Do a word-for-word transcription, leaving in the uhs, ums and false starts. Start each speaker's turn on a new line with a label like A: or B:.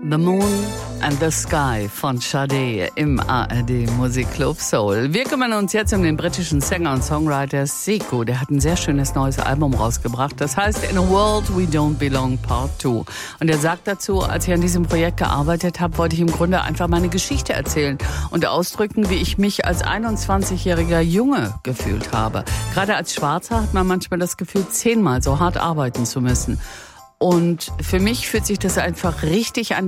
A: The Moon and the Sky von Sade im A R D Musikclub Soul. Wir kümmern uns jetzt um den britischen Sänger und Songwriter Zico. Der hat ein sehr schönes neues Album rausgebracht. Das heißt In a World We Don't Belong Part zwei. Und er sagt dazu, als ich an diesem Projekt gearbeitet habe, wollte ich im Grunde einfach meine Geschichte erzählen und ausdrücken, wie ich mich als einundzwanzigjähriger Junge gefühlt habe. Gerade als Schwarzer hat man manchmal das Gefühl, zehnmal so hart arbeiten zu müssen. Und für mich fühlt sich das einfach richtig an.